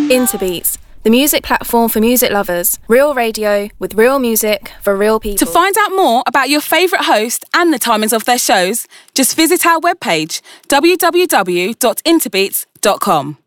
Interbeats, the music platform for music lovers. Real radio with real music for real people. To find out more about your favourite host and the timings of their shows, just visit our webpage, www.interbeats.com.